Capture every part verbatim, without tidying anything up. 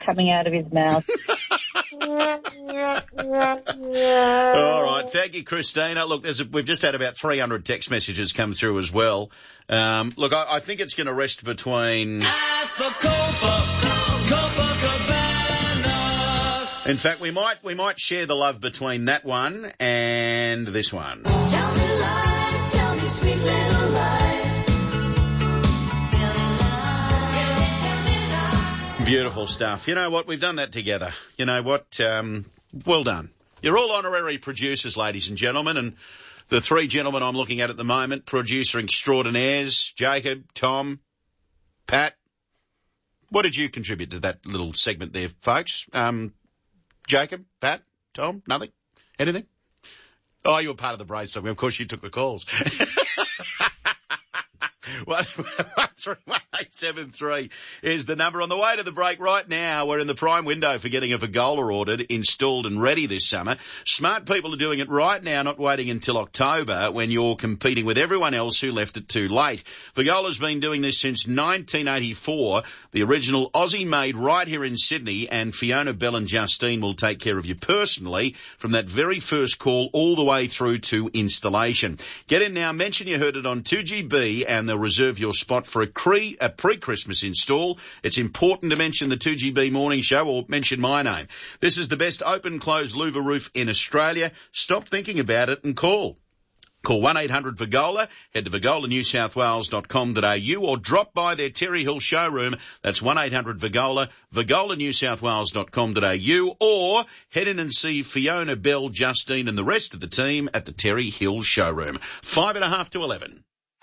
coming out of his mouth. All right. Thank you, Christina. Look, there's a, we've just had about three hundred text messages come through as well. Um, look, I, I think it's going to rest between... At the Copacabana. In fact, we might we might share the love between that one and this one. Tell me lies, tell me sweet little lies. Tell me lies, tell me, tell me lies. Beautiful stuff. You know what? We've done that together. You know what? Um, well done. You're all honorary producers, ladies and gentlemen, and the three gentlemen I'm looking at at the moment, producer extraordinaires, Jacob, Tom, Pat. What did you contribute to that little segment there, folks? Um, Jacob, Pat, Tom, nothing? Anything? Oh, you were part of the brainstorming. Of course, you took the calls. one three one eight seven three is the number. On the way to the break right now, we're in the prime window for getting a Vigola ordered, installed and ready this summer. Smart people are doing it right now, not waiting until October when you're competing with everyone else who left it too late. Vigola's been doing this since nineteen eighty-four, the original Aussie made right here in Sydney, and Fiona, Bell and Justine will take care of you personally from that very first call all the way through to installation. Get in now, mention you heard it on two G B and they'll reserve your spot for a, cre- a pre-Christmas install. It's important to mention the two G B Morning Show or mention my name. This is the best open-closed louver roof in Australia. Stop thinking about it and call. Call one eight hundred Vigola, head to vigola new south wales dot com dot a u or drop by their Terry Hill showroom. That's one eight hundred Vigola, vigola new south wales dot com dot a u, or head in and see Fiona, Bell, Justine and the rest of the team at the Terry Hill showroom. Five and a half to eleven.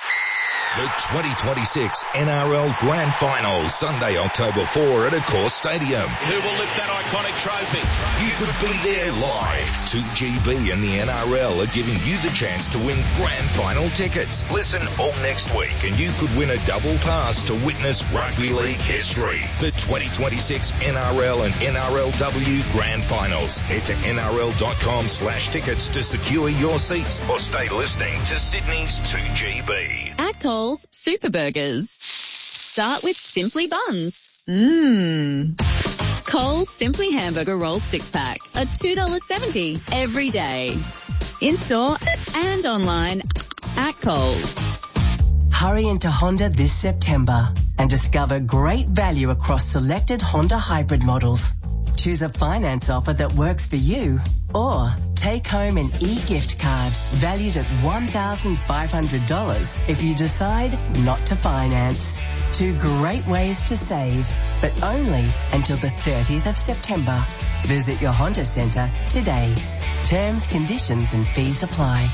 The twenty twenty-six N R L Grand Final, Sunday, October fourth at Accor Stadium. Who will lift that iconic trophy? You could be there live. two G B and the N R L are giving you the chance to win Grand Final tickets. Listen all next week and you could win a double pass to witness rugby league history. The twenty twenty-six N R L and N R L W Grand Finals. Head to N R L dot com slash tickets to secure your seats or stay listening to Sydney's two G B. At Coles, Super Burgers. Start with Simply Buns. Mmm. Coles Simply Hamburger Roll six pack at two dollars seventy every day. In-store and online at Coles. Hurry into Honda this September and discover great value across selected Honda hybrid models. Choose a finance offer that works for you, or take home an e-gift card valued at one thousand five hundred dollars if you decide not to finance. Two great ways to save, but only until the thirtieth of September. Visit your Honda Centre today. Terms, conditions and fees apply.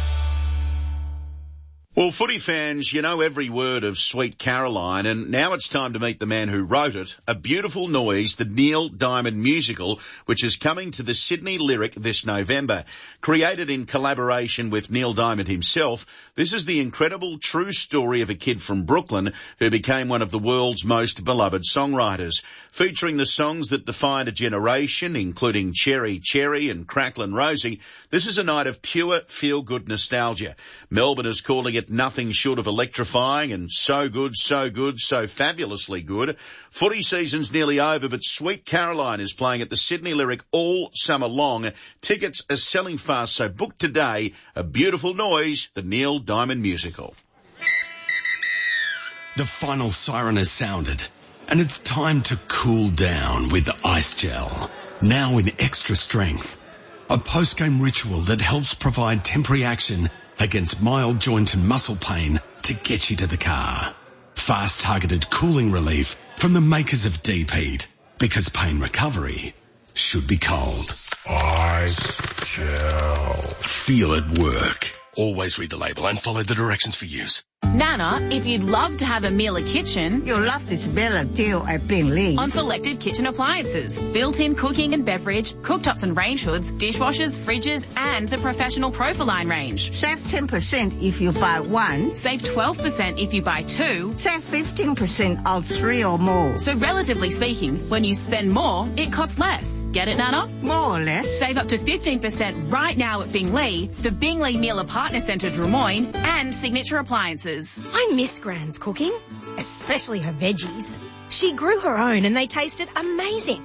Well, footy fans, you know every word of Sweet Caroline, and now it's time to meet the man who wrote it, A Beautiful Noise, the Neil Diamond musical, which is coming to the Sydney Lyric this November. Created in collaboration with Neil Diamond himself, this is the incredible true story of a kid from Brooklyn who became one of the world's most beloved songwriters. Featuring the songs that defined a generation, including Cherry Cherry and Cracklin' Rosie, this is a night of pure feel-good nostalgia. Melbourne is calling it nothing short of electrifying and so good, so good, so fabulously good. Footy season's nearly over, but Sweet Caroline is playing at the Sydney Lyric all summer long. Tickets are selling fast, so book today. A Beautiful Noise, the Neil Diamond musical. The final siren has sounded, and it's time to cool down with Ice Gel, now in extra strength. A post-game ritual that helps provide temporary action against mild joint and muscle pain to get you to the car. Fast targeted cooling relief from the makers of Deep Heat, because pain recovery should be cold. Ice Gel. Feel it work. Always read the label and follow the directions for use. Nana, if you'd love to have a Miele kitchen, you'll love this better deal at Bingley. On selected kitchen appliances, built-in cooking and beverage, cooktops and range hoods, dishwashers, fridges, and the professional Profiline range. Save ten percent if you buy one. Save twelve percent if you buy two. Save fifteen percent on three or more. So relatively speaking, when you spend more, it costs less. Get it, Nana? More or less. Save up to fifteen percent right now at Bingley, the Bingley Miele Partner Centre Drummoyne, and Signature Appliances. I miss Gran's cooking, especially her veggies. She grew her own and they tasted amazing.